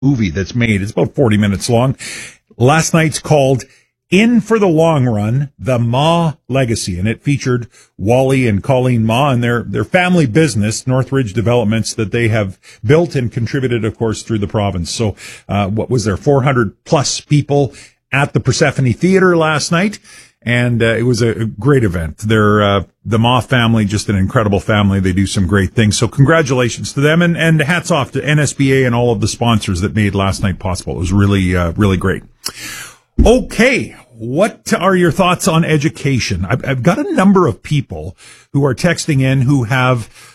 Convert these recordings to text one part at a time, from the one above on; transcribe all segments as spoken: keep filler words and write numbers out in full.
movie that's made. It's about forty minutes long. Last night's called In for the Long Run, The Ma Legacy, and it featured Wally and Colleen Ma and their, their family business, Northridge Developments, that they have built and contributed, of course, through the province. So, uh, what was there, four hundred plus people at the Persephone Theater last night, and uh, it was a great event. They're, uh, the Ma family, just an incredible family. They do some great things. So congratulations to them, and, and hats off to N S B A and all of the sponsors that made last night possible. It was really, uh, really great. Okay, what are your thoughts on education? I've, I've got a number of people who are texting in who have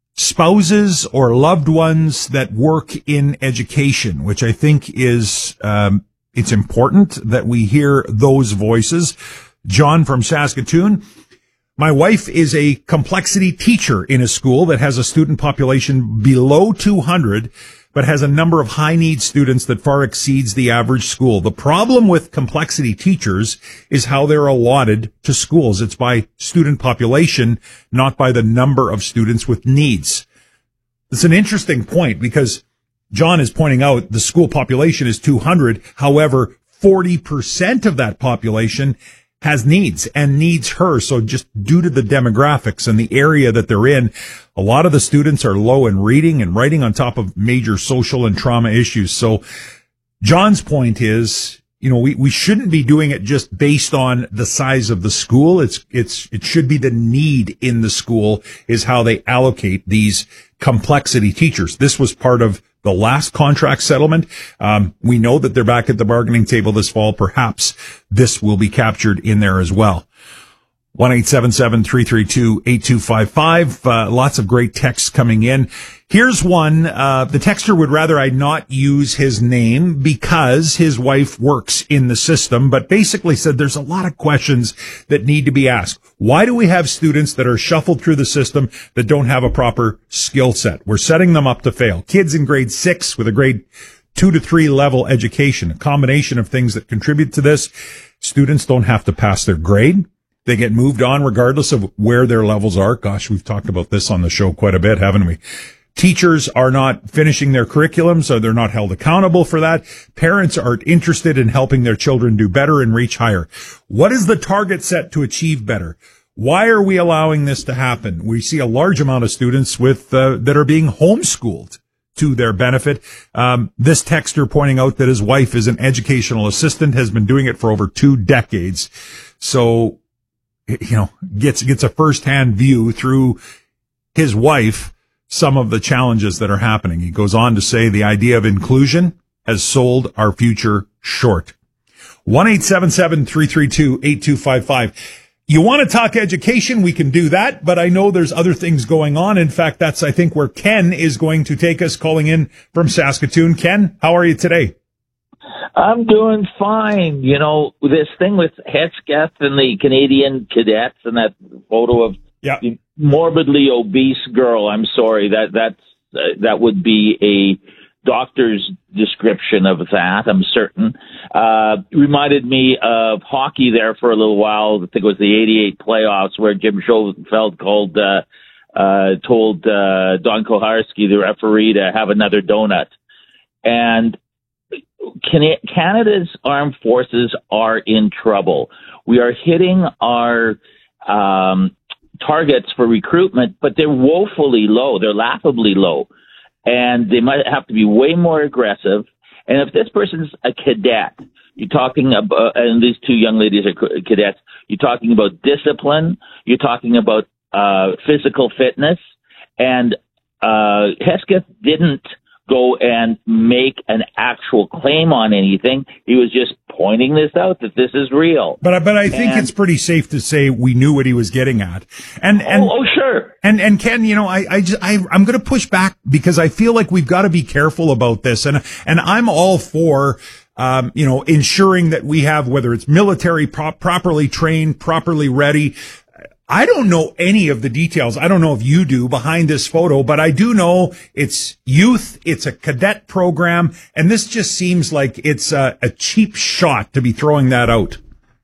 spouses or loved ones that work in education, which I think is, um, it's important that we hear those voices. John from Saskatoon. My wife is a complexity teacher in a school that has a student population below two hundred, but has a number of high-need students that far exceeds the average school. The problem with complexity teachers is how they're allotted to schools. It's by student population, not by the number of students with needs. It's an interesting point because John is pointing out the school population is two hundred. However, forty percent of that population has needs and needs her. So just due to the demographics and the area that they're in, a lot of the students are low in reading and writing on top of major social and trauma issues. So John's point is, you know, we, we shouldn't be doing it just based on the size of the school. It's, it's, it should be the need in the school is how they allocate these complexity teachers. This was part of the last contract settlement. Um, we know that they're back at the bargaining table this fall. Perhaps this will be captured in there as well. one eight seven seven, three three two, eight two five five. Uh, lots of great texts coming in. Here's one. Uh, the texter would rather I not use his name because his wife works in the system, but basically said there's a lot of questions that need to be asked. Why do we have students that are shuffled through the system that don't have a proper skill set? We're setting them up to fail. Kids in grade six with a grade two to three level education, a combination of things that contribute to this. Students don't have to pass their grade. They get moved on regardless of where their levels are. Gosh, we've talked about this on the show quite a bit, haven't we? Teachers are not finishing their curriculum, so they're not held accountable for that. Parents aren't interested in helping their children do better and reach higher. What is the target set to achieve better? Why are we allowing this to happen? We see a large amount of students with uh, that are being homeschooled to their benefit. Um, this texter pointing out that his wife is an educational assistant, has been doing it for over two decades. So, you know, gets gets a firsthand view through his wife some of the challenges that are happening. He goes on to say the idea of inclusion has sold our future short. one eight seven seven, three three two, eight two five five. You want to talk education? We can do that, but I know there's other things going on. In fact, that's, I think, where Ken is going to take us, calling in from Saskatoon. Ken, how are you today? I'm doing fine. You know, this thing with Hesketh and the Canadian cadets and that photo of yeah. the morbidly obese girl. I'm sorry, that that's uh, that would be a doctor's description of that, I'm certain. Uh, reminded me of hockey there for a little while. I think it was the eighty-eight playoffs where Jim Schoenfeld called, uh, uh, told, uh, Don Koharski, the referee, to have another donut. And Can- Canada's armed forces are in trouble. We are hitting our, um, targets for recruitment, but they're woefully low. They're laughably low. And they might have to be way more aggressive. And if this person's a cadet, you're talking about, and these two young ladies are cadets, you're talking about discipline, you're talking about uh, physical fitness. And uh, Hesketh didn't go and make an actual claim on anything. He was just pointing this out, that this is real. But but I think and, it's pretty safe to say we knew what he was getting at. And and oh, oh sure. And and Ken, you know, I I just I I'm going to push back because I feel like we've got to be careful about this. And and I'm all for um you know ensuring that we have, whether it's military pro- properly trained, properly ready. I don't know any of the details. I don't know if you do behind this photo, but I do know it's youth. It's a cadet program. And this just seems like it's a, a cheap shot to be throwing that out.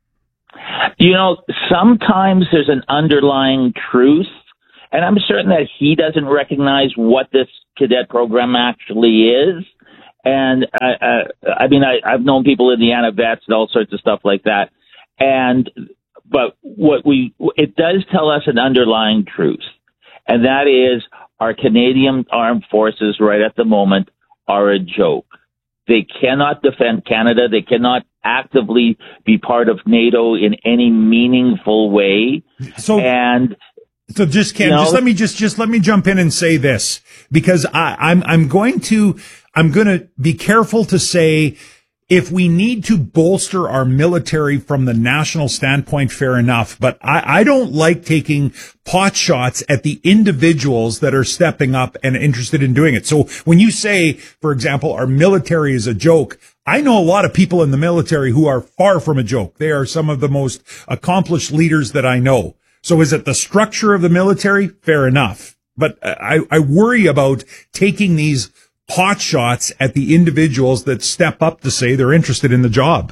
You know, sometimes there's an underlying truth, and I'm certain that he doesn't recognize what this cadet program actually is. And I, I, I mean, I, I've known people, Indiana vets and all sorts of stuff like that. And, but what we, it does tell us an underlying truth, and that is our Canadian armed forces right at the moment are a joke. They cannot defend Canada. They cannot actively be part of NATO in any meaningful way. So, and so just Ken, you know, just let me just just let me jump in and say this, because I, I'm I'm going to I'm going to be careful to say, if we need to bolster our military from the national standpoint, fair enough. But I, I don't like taking pot shots at the individuals that are stepping up and interested in doing it. So when you say, for example, our military is a joke, I know a lot of people in the military who are far from a joke. They are some of the most accomplished leaders that I know. So is it the structure of the military? Fair enough. But I, I worry about taking these pot shots at the individuals that step up to say they're interested in the job.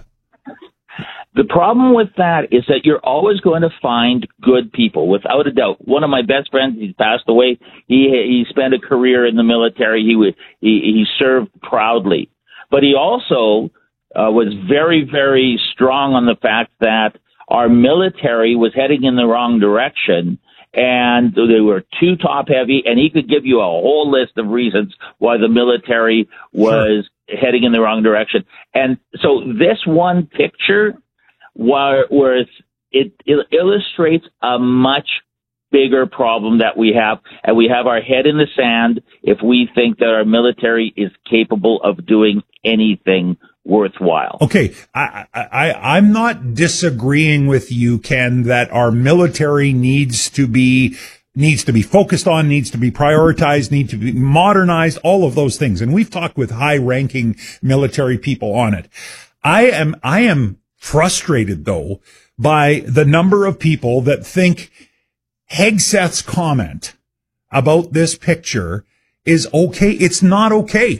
The problem with that is that you're always going to find good people, without a doubt. One of my best friends, he's passed away. He he spent a career in the military. He he, he served proudly, but he also uh, was very, very strong on the fact that our military was heading in the wrong direction. And they were too top heavy, and he could give you a whole list of reasons why the military was sure. heading in the wrong direction. And so this one picture, where, where it's, it, it illustrates a much bigger problem that we have, and we have our head in the sand if we think that our military is capable of doing anything worthwhile. Okay, I, I, I'm not disagreeing with you, Ken, that our military needs to be needs to be focused on, needs to be prioritized, needs to be modernized, all of those things. And we've talked with high-ranking military people on it. I am I am frustrated, though, by the number of people that think Hegseth's comment about this picture is okay. It's not okay.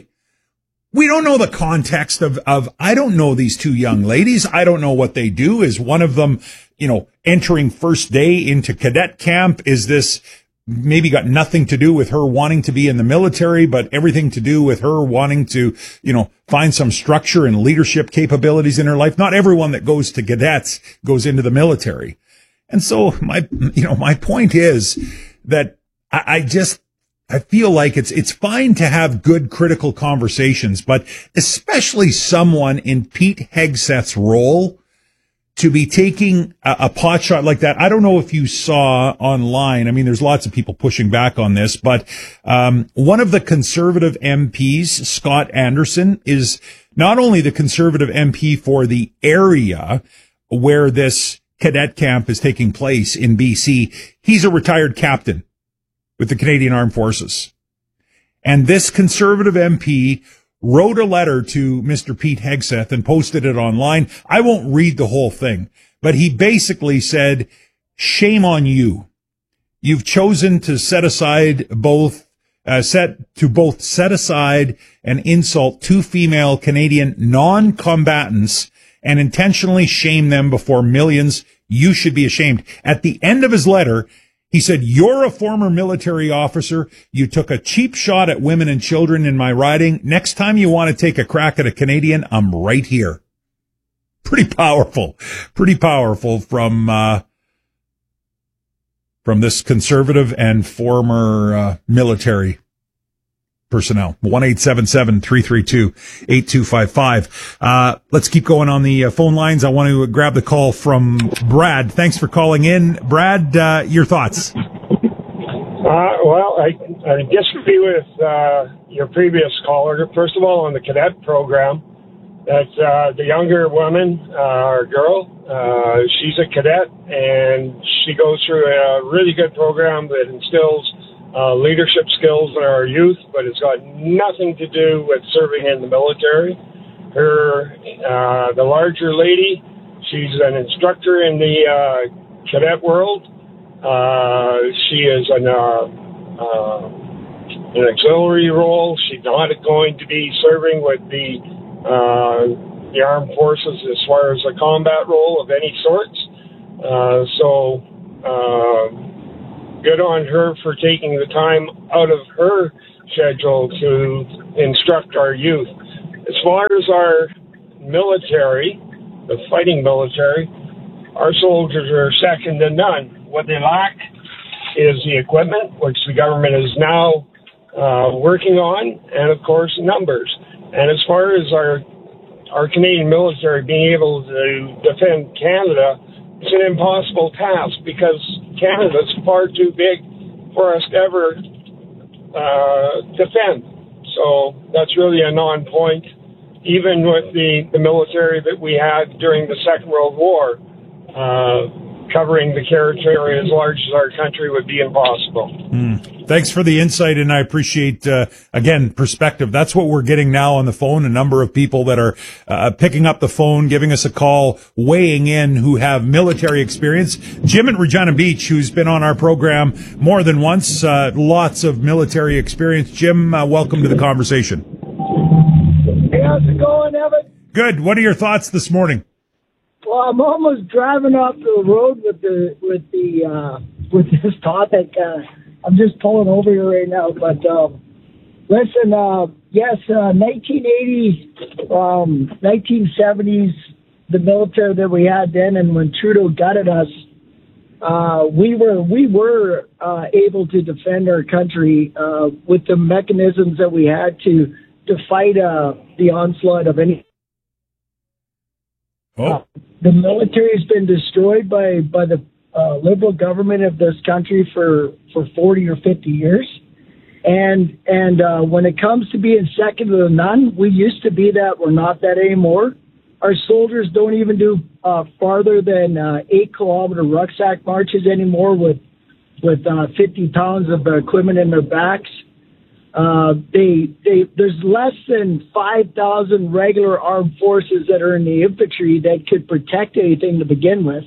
We don't know the context of, of, I don't know these two young ladies. I don't know what they do. Is one of them, you know, entering first day into cadet camp? Is this maybe got nothing to do with her wanting to be in the military, but everything to do with her wanting to, you know, find some structure and leadership capabilities in her life? Not everyone that goes to cadets goes into the military. And so my, you know, my point is that I, I just, I feel like it's, it's fine to have good critical conversations, but especially someone in Pete Hegseth's role to be taking a, a pot shot like that. I don't know if you saw online. I mean, there's lots of people pushing back on this, but, um, one of the conservative M Ps, Scott Anderson, is not only the conservative M P for the area where this cadet camp is taking place in B C, he's a retired captain with the Canadian Armed Forces. And this conservative M P wrote a letter to Mister Pete Hegseth and posted it online. I won't read the whole thing, but he basically said, shame on you. You've chosen to set aside both, uh, set to both set aside and insult two female Canadian non-combatants and intentionally shame them before millions. You should be ashamed. At the end of his letter, he said, you're a former military officer. You took a cheap shot at women and children in my riding. Next time you want to take a crack at a Canadian, I'm right here. Pretty powerful, pretty powerful from, uh, from this conservative and former, uh, military personnel. one eight seven seven, three three two, eight two five five. Uh, let's keep going on the uh, phone lines. I want to grab the call from Brad. Thanks for calling in. Brad, uh, your thoughts? Uh, well, I, I disagree with uh, your previous caller. First of all, on the cadet program, that uh, the younger woman uh, or girl, uh, she's a cadet, and she goes through a really good program that instills Uh, leadership skills in our youth, but it's got nothing to do with serving in the military. Her, uh, the larger lady, she's an instructor in the uh, cadet world. Uh, she is an, uh, uh, an auxiliary role. She's not going to be serving with the uh, the armed forces as far as a combat role of any sorts. Uh, so. Uh, Good on her for taking the time out of her schedule to instruct our youth. as far as our military, the fighting military, our soldiers are second to none. What they lack is the equipment, which the government is now uh, working on, and of course numbers. And as far as our our Canadian military being able to defend Canada, it's an impossible task because Canada's far too big for us to ever uh, defend. So that's really a non-point. Even with the, the military that we had during the Second World War, uh, covering the territory as large as our country would be impossible. Mm. Thanks for the insight, and I appreciate, uh, again, perspective. That's what we're getting now on the phone, a number of people that are uh, picking up the phone, giving us a call, weighing in, who have military experience. Jim at Regina Beach, who's been on our program more than once, uh, lots of military experience. Jim, uh, welcome to the conversation. Hey, how's it going, Evan? Good. What are your thoughts this morning? Well, I'm almost driving off the road with the with the uh, with this topic. Uh, I'm just pulling over here right now. But um, listen, uh, yes, uh, nineteen eighty, um, nineteen seventies, the military that we had then, and when Trudeau gutted us, uh, we were we were uh, able to defend our country uh, with the mechanisms that we had to to fight uh, the onslaught of any. Oh. Uh, the military has been destroyed by, by the uh, liberal government of this country for, for forty or fifty years. And and uh, when it comes to being second to none, we used to be that. We're not that anymore. Our soldiers don't even do uh, farther than uh, eight kilometer rucksack marches anymore with with uh, fifty pounds of equipment in their backs. Uh, they, they, there's less than five thousand regular armed forces that are in the infantry that could protect anything to begin with.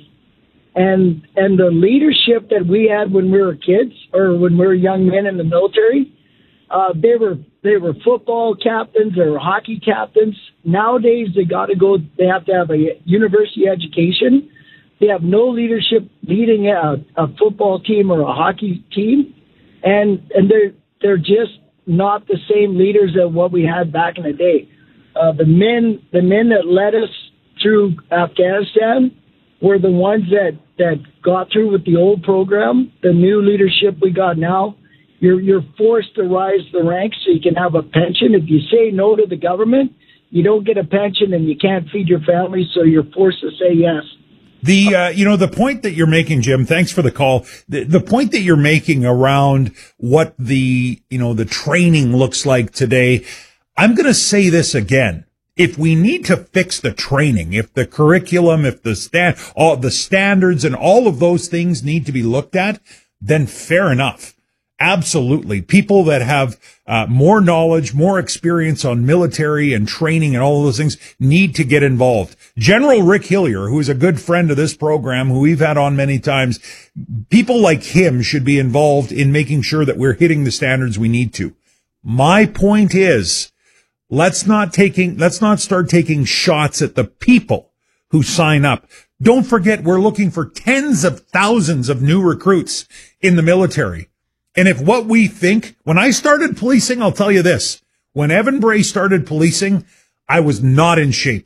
And, and the leadership that we had when we were kids or when we were young men in the military, uh, they were, they were football captains or hockey captains. Nowadays, they got to go, they have to have a university education. They have no leadership leading a, a football team or a hockey team. And, and they're, they're just not the same leaders that what we had back in the day. Uh, the men, the men that led us through Afghanistan were the ones that, that got through with the old program. The new leadership we got now, you're, you're forced to rise the ranks so you can have a pension. If you say no to the government, you don't get a pension and you can't feed your family, so you're forced to say yes. The, uh, you know, the point that you're making, Jim, thanks for the call. The, the point that you're making around what the, you know, the training looks like today. I'm going to say this again. If we need to fix the training, if the curriculum, if the stand, all the standards and all of those things need to be looked at, then fair enough. Absolutely. People that have uh, more knowledge, more experience on military and training and all of those things need to get involved. General Rick Hillier, who is a good friend of this program, who we've had on many times, people like him should be involved in making sure that we're hitting the standards we need to. My point is, let's not taking, let's not start taking shots at the people who sign up. Don't forget, we're looking for tens of thousands of new recruits in the military. And if what we think, when I started policing, I'll tell you this, when Evan Bray started policing, I was not in shape.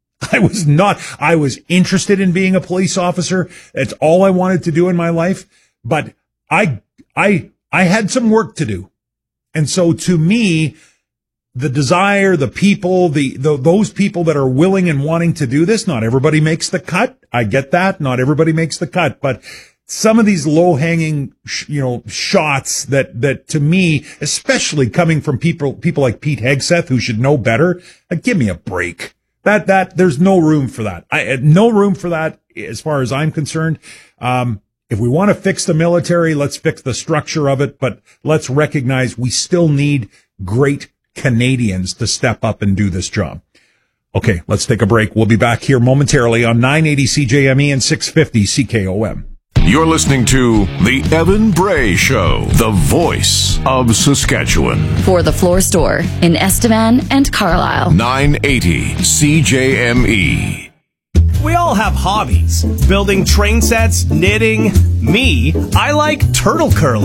I was not, I was interested in being a police officer. That's all I wanted to do in my life. But I, I, I had some work to do. And so to me, the desire, the people, the, the, those people that are willing and wanting to do this, not everybody makes the cut. I get that. Not everybody makes the cut, but some of these low-hanging, you know, shots that, that to me, especially coming from people, people like Pete Hegseth, who should know better, like, give me a break. That, that, there's no room for that. I, no room for that as far as I'm concerned. Um, if we want to fix the military, let's fix the structure of it, but let's recognize we still need great Canadians to step up and do this job. Okay, let's take a break. We'll be back here momentarily on nine eighty C J M E and six fifty C K O M. You're listening to The Evan Bray Show, the voice of Saskatchewan. For the Floor Store in Estevan and Carlisle. nine eighty C J M E. We all have hobbies. Building train sets, knitting. Me, I like turtle curling.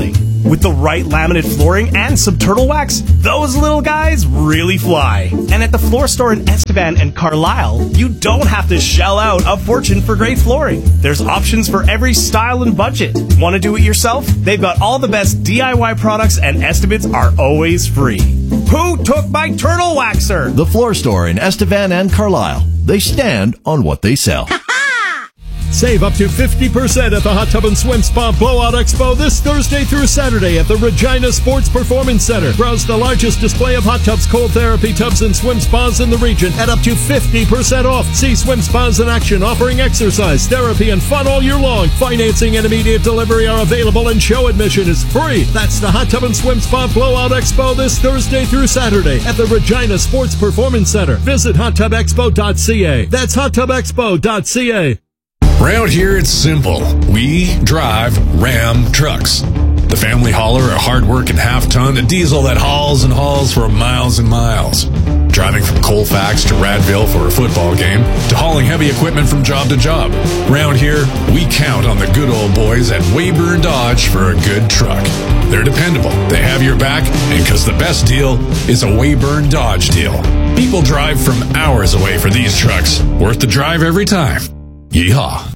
With the right laminate flooring and some turtle wax, those little guys really fly. And at the Floor Store in Estevan and Carlisle, you don't have to shell out a fortune for great flooring. There's options for every style and budget. Want to do it yourself? They've got all the best D I Y products and estimates are always free. Who took my turtle waxer? The Floor Store in Estevan and Carlisle. They stand on what they sell. Save up to fifty percent at the Hot Tub and Swim Spa Blowout Expo this Thursday through Saturday at the Regina Sports Performance Center. Browse the largest display of hot tubs, cold therapy tubs, and swim spas in the region at up to fifty percent off. See swim spas in action, offering exercise, therapy, and fun all year long. Financing and immediate delivery are available, and show admission is free. That's the Hot Tub and Swim Spa Blowout Expo this Thursday through Saturday at the Regina Sports Performance Center. Visit hot tub expo dot c a. That's hot tub expo dot c a. Around here, it's simple. We drive Ram trucks. The family hauler, a hard-working half-ton, a diesel that hauls and hauls for miles and miles. Driving from Colfax to Radville for a football game, to hauling heavy equipment from job to job. Around here, we count on the good old boys at Weyburn Dodge for a good truck. They're dependable, they have your back, and because the best deal is a Weyburn Dodge deal. People drive from hours away for these trucks. Worth the drive every time. Yeehaw.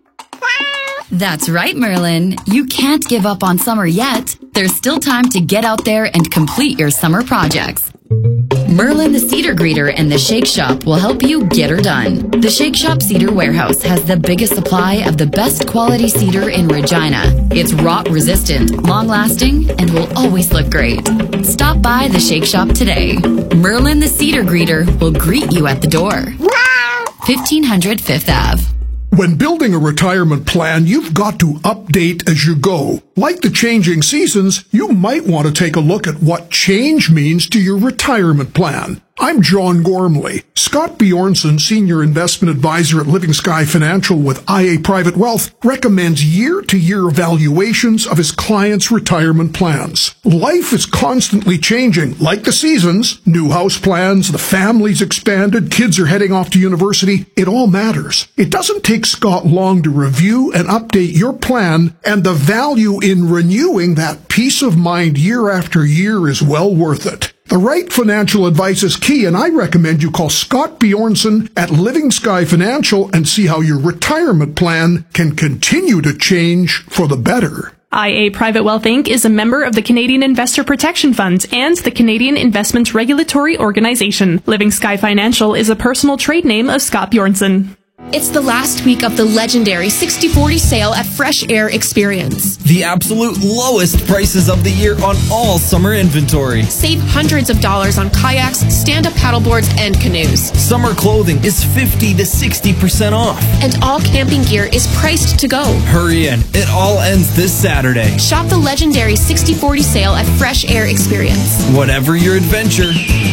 That's right, Merlin. You can't give up on summer yet. There's still time to get out there and complete your summer projects. Merlin the Cedar Greeter and the Shake Shop will help you get her done. The Shake Shop Cedar Warehouse has the biggest supply of the best quality cedar in Regina. It's rot resistant, long lasting, and will always look great. Stop by the Shake Shop today. Merlin the Cedar Greeter will greet you at the door. fifteen hundred Fifth Avenue. When building a retirement plan, you've got to update as you go. Like the changing seasons, you might want to take a look at what change means to your retirement plan. I'm John Gormley. Scott Bjornson, Senior Investment Advisor at Living Sky Financial with I A Private Wealth, recommends year-to-year evaluations of his clients' retirement plans. Life is constantly changing, like the seasons. New house plans, the family's expanded, kids are heading off to university. It all matters. It doesn't take Scott long to review and update your plan, and the value in renewing that peace of mind year after year is well worth it. The right financial advice is key, and I recommend you call Scott Bjornson at Living Sky Financial and see how your retirement plan can continue to change for the better. I A Private Wealth Incorporated is a member of the Canadian Investor Protection Fund and the Canadian Investment Regulatory Organization. Living Sky Financial is a personal trade name of Scott Bjornson. It's the last week of the legendary sixty forty sale at Fresh Air Experience. The absolute lowest prices of the year on all summer inventory. Save hundreds of dollars on kayaks, stand-up paddleboards, and canoes. Summer clothing is fifty to sixty percent off. And all camping gear is priced to go. Hurry in. It all ends this Saturday. Shop the legendary sixty forty sale at Fresh Air Experience. Whatever your adventure,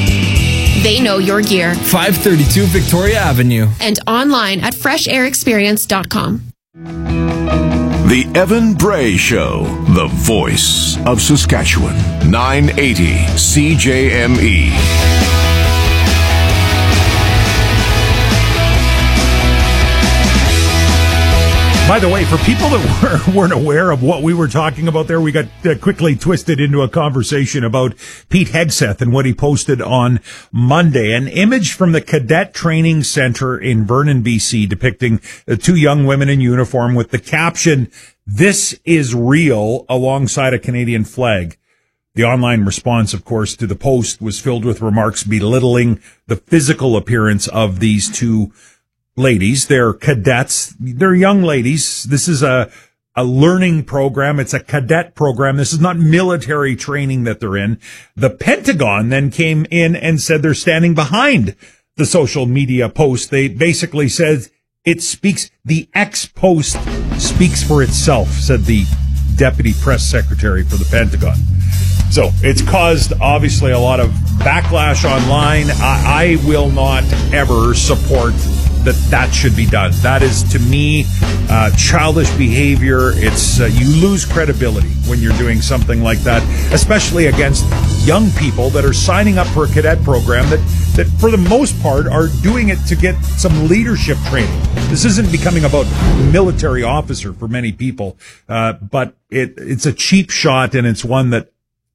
they know your gear. five thirty-two Victoria Avenue. And online at fresh air experience dot com. The Evan Bray Show, the voice of Saskatchewan. nine eighty C J M E. By the way, for people that were, weren't aware of what we were talking about there, we got uh, quickly twisted into a conversation about Pete Hegseth and what he posted on Monday. An image from the Cadet Training Center in Vernon, B C, depicting uh, two young women in uniform with the caption, "This is real," alongside a Canadian flag. The online response, of course, to the post was filled with remarks belittling the physical appearance of these two ladies. They're cadets. They're young ladies. This is a, a learning program. It's a cadet program. This is not military training that they're in. The Pentagon then came in and said they're standing behind the social media post. They basically said it speaks, the X post speaks for itself, said the deputy press secretary for the Pentagon. So it's caused, obviously, a lot of backlash online. I, I will not ever support that that should be done. That is, to me, uh, childish behavior. It's uh, you lose credibility when you're doing something like that, especially against young people that are signing up for a cadet program that, that for the most part are doing it to get some leadership training. This isn't becoming about military officer for many people, uh, but it, it's a cheap shot, and it's one that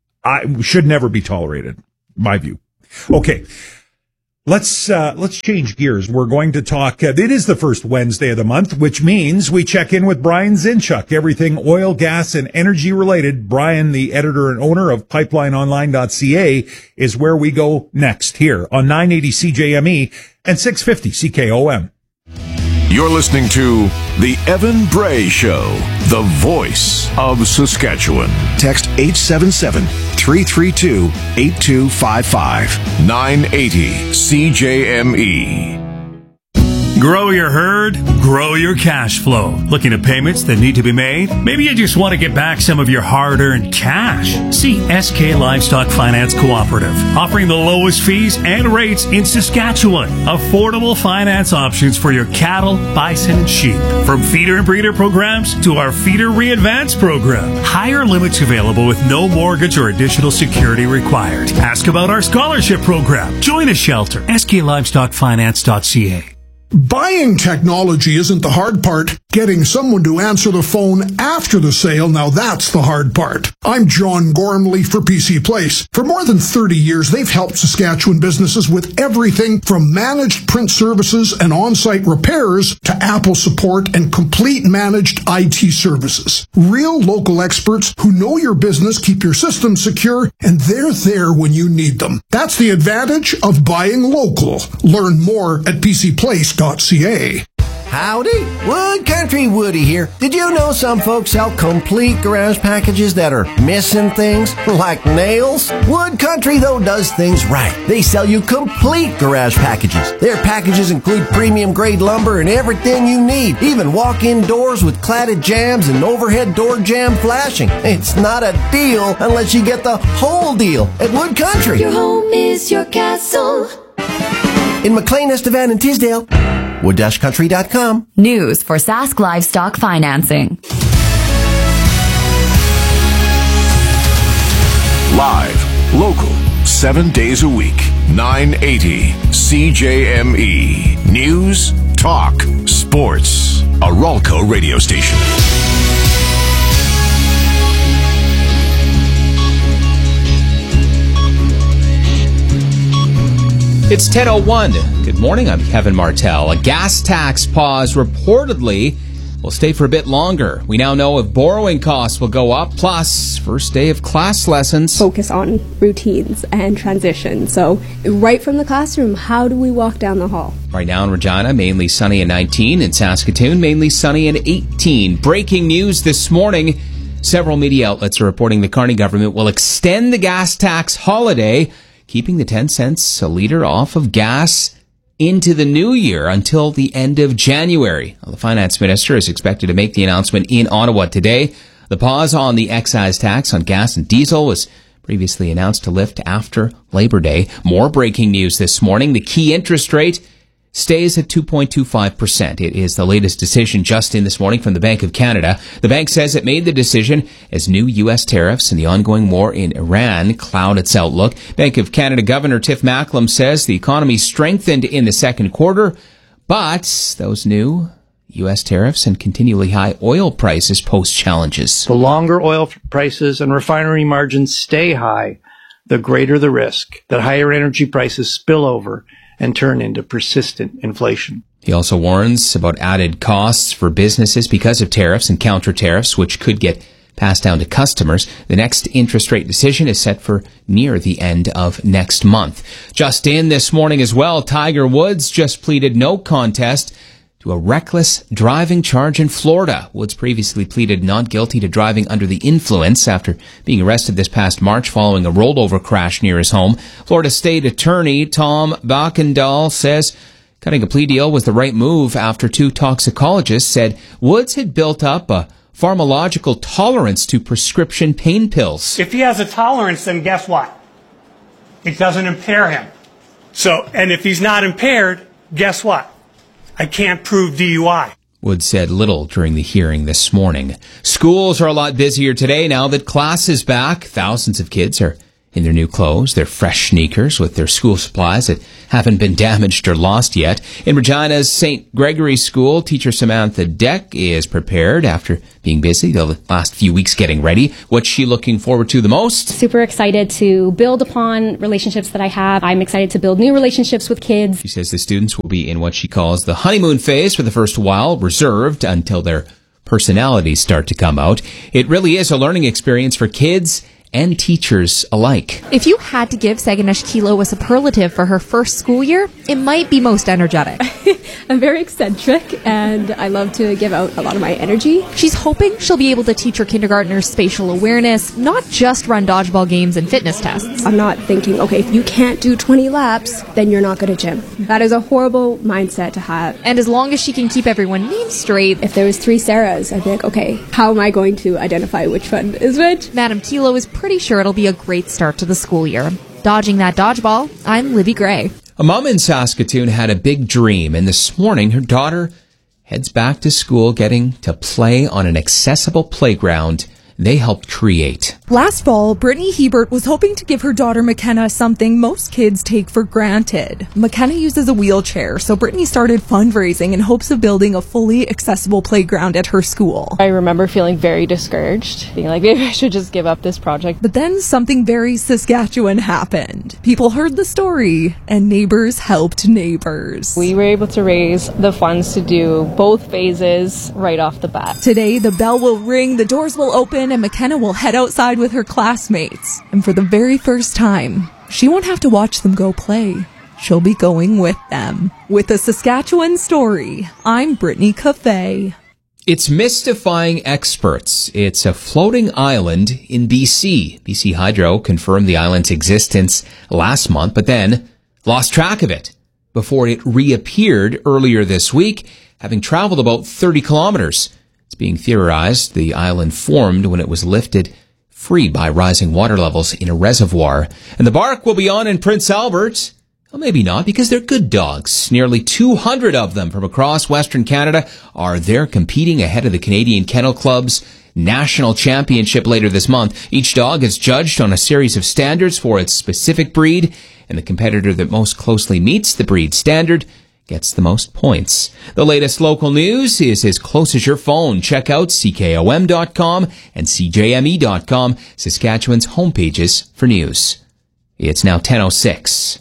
I should never be tolerated, in my view. Okay. Let's, uh, let's change gears. We're going to talk, uh, it is the first Wednesday of the month, which means we check in with Brian Zinchuk, everything oil, gas, and energy related. Brian, the editor and owner of pipeline online dot c a, is where we go next here on nine eighty C J M E and six fifty C K O M. You're listening to The Evan Bray Show, the voice of Saskatchewan. Text eight seven seven, three three two, eight two five five. nine eighty C J M E. Grow your herd, grow your cash flow. Looking at payments that need to be made? Maybe you just want to get back some of your hard-earned cash. See S K Livestock Finance Cooperative, offering the lowest fees and rates in Saskatchewan. Affordable finance options for your cattle, bison, and sheep. From feeder and breeder programs to our Feeder Re-Advance program. Higher limits available with no mortgage or additional security required. Ask about our scholarship program. Join a shelter. S K Livestock Finance dot c a. Buying technology isn't the hard part. Getting someone to answer the phone after the sale, now that's the hard part. I'm John Gormley for P C Place. For more than thirty years, they've helped Saskatchewan businesses with everything from managed print services and on-site repairs to Apple support and complete managed I T services. Real local experts who know your business, keep your systems secure, and they're there when you need them. That's the advantage of buying local. Learn more at p c place dot c a. Howdy, Wood Country Woody here. Did you know some folks sell complete garage packages that are missing things, like nails? Wood Country, though, does things right. They sell you complete garage packages. Their packages include premium-grade lumber and everything you need, even walk-in doors with cladded jambs and overhead door jamb flashing. It's not a deal unless you get the whole deal at Wood Country. Your home is your castle. In McLean, Estevan, and Tisdale, wood dash country dot com. News for Sask Livestock Financing. Live, local, seven days a week. nine eighty C J M E. News, talk, sports. A Ralco radio station. It's ten oh one. Good morning, I'm Kevin Martell. A gas tax pause reportedly will stay for a bit longer. We now know if borrowing costs will go up, plus first day of class lessons. Focus on routines and transition. So right from the classroom, how do we walk down the hall? Right now in Regina, mainly sunny and nineteen. In Saskatoon, mainly sunny and eighteen. Breaking news this morning. Several media outlets are reporting the Carney government will extend the gas tax holiday, keeping the ten cents a litre off of gas into the new year until the end of January. Well, the finance minister is expected to make the announcement in Ottawa today. The pause on the excise tax on gas and diesel was previously announced to lift after Labor Day. More breaking news this morning. The key interest rate stays at two point two five percent. It is the latest decision just in this morning from the Bank of Canada. The bank says it made the decision as new U S tariffs and the ongoing war in Iran cloud its outlook. Bank of Canada Governor Tiff Macklem says the economy strengthened in the second quarter, but those new U S tariffs and continually high oil prices pose challenges. The longer oil prices and refinery margins stay high, the greater the risk that higher energy prices spill over and turn into persistent inflation. He also warns about added costs for businesses because of tariffs and counter tariffs, which could get passed down to customers. The next interest rate decision is set for near the end of next month. Just in this morning as well, Tiger Woods just pleaded no contest to a reckless driving charge in Florida. Woods previously pleaded not guilty to driving under the influence after being arrested this past March following a rollover crash near his home. Florida State Attorney Tom Bakendall says cutting a plea deal was the right move after two toxicologists said Woods had built up a pharmacological tolerance to prescription pain pills. If he has a tolerance, then guess what? It doesn't impair him. So, and if he's not impaired, guess what? I can't prove D U I. Woods said little during the hearing this morning. Schools are a lot busier today now that class is back. Thousands of kids are in their new clothes, their fresh sneakers with their school supplies that haven't been damaged or lost yet. In Regina's Saint Gregory's School, teacher Samantha Deck is prepared after being busy the last few weeks getting ready. What's she looking forward to the most? Super excited to build upon relationships that I have. I'm excited to build new relationships with kids. She says the students will be in what she calls the honeymoon phase for the first while, reserved until their personalities start to come out. It really is a learning experience for kids and teachers alike. If you had to give Sagunesh Kilo a superlative for her first school year, it might be most energetic. I'm very eccentric and I love to give out a lot of my energy. She's hoping she'll be able to teach her kindergartners spatial awareness, not just run dodgeball games and fitness tests. I'm not thinking, okay, if you can't do twenty laps, then you're not going to gym. That is a horrible mindset to have. And as long as she can keep everyone names straight, if there was three Sarahs, I'd be like, okay, how am I going to identify which one is which? Madam Kilo is pretty sure it'll be a great start to the school year. Dodging that dodgeball, I'm Libby Gray. A mom in Saskatoon had a big dream, and this morning her daughter heads back to school getting to play on an accessible playground they helped create. Last fall, Brittany Hebert was hoping to give her daughter McKenna something most kids take for granted. McKenna uses a wheelchair, so Brittany started fundraising in hopes of building a fully accessible playground at her school. I remember feeling very discouraged, being like, maybe I should just give up this project. But then something very Saskatchewan happened. People heard the story, and neighbors helped neighbors. We were able to raise the funds to do both phases right off the bat. Today, the bell will ring, the doors will open, and McKenna will head outside with her classmates. And for the very first time, she won't have to watch them go play. She'll be going with them. With a Saskatchewan story, I'm Brittany Cafe. It's mystifying experts. It's a floating island in B C. B C Hydro confirmed the island's existence last month, but then lost track of it before it reappeared earlier this week, having traveled about thirty kilometers. It's being theorized the island formed when it was lifted free by rising water levels in a reservoir. And the bark will be on in Prince Albert. Well, maybe not, because they're good dogs. Nearly two hundred of them from across Western Canada are there competing ahead of the Canadian Kennel Club's National Championship later this month. Each dog is judged on a series of standards for its specific breed, and the competitor that most closely meets the breed standard gets the most points. The latest local news is as close as your phone. Check out C K O M dot com and C J M E dot com, Saskatchewan's homepages for news. It's now ten oh six.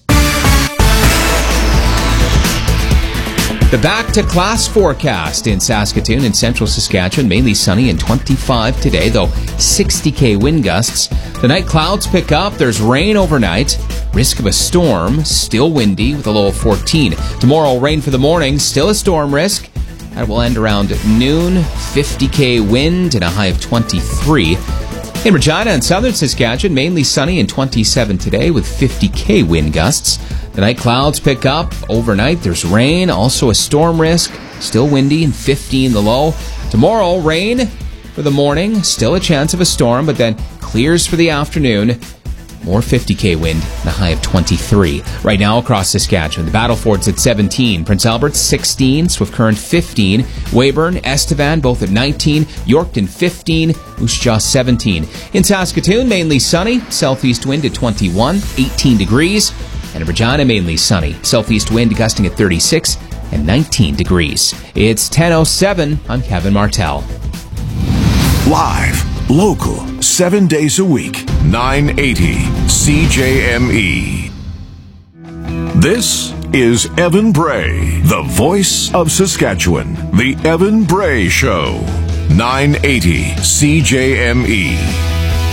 The back to class forecast in Saskatoon and central Saskatchewan, mainly sunny and twenty-five today, though sixty K wind gusts. Tonight clouds pick up, there's rain overnight, risk of a storm, still windy with a low of fourteen. Tomorrow rain for the morning, still a storm risk. That will end around noon, fifty K wind and a high of twenty-three. In Regina and southern Saskatchewan, mainly sunny and twenty-seven today with fifty K wind gusts. Tonight clouds pick up. Overnight there's rain, also a storm risk. Still windy and fifteen the low. Tomorrow rain for the morning. Still a chance of a storm, but then clears for the afternoon. More fifty K wind and a high of twenty-three. Right now across Saskatchewan, the Battleford's at seventeen. Prince Albert sixteen. Swift Current fifteen. Weyburn, Estevan both at nineteen. Yorkton fifteen. Moose Jaw seventeen. In Saskatoon, mainly sunny. Southeast wind at twenty-one. eighteen degrees. And in Regina, mainly sunny. Southeast wind gusting at thirty-six and nineteen degrees. It's ten oh seven. I'm Kevin Martell. Live, local, seven days a week. nine eighty C J M E. This is Evan Bray, the voice of Saskatchewan. The Evan Bray Show. nine eighty C J M E.